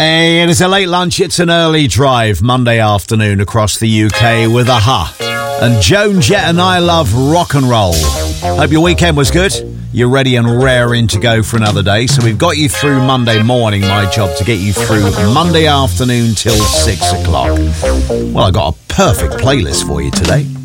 Hey, it is a late lunch, it's an early drive, Monday afternoon across the UK with a-ha. And Joan Jett and I love rock and roll. Hope your weekend was good. You're ready and raring to go for another day. So we've got you through Monday morning. My job to get you through Monday afternoon till 6 o'clock. Well, I got a perfect playlist for you today.